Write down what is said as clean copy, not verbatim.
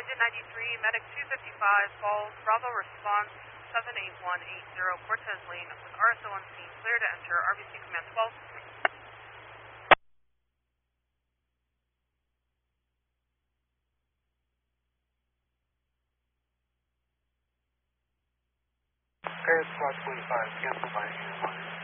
Engine 93, Medic 255, Falls, Bravo response 78180, Cortez Lane with RSO on scene, clear to enter, RBC command 12. Paris Squad 25, cancel by 1.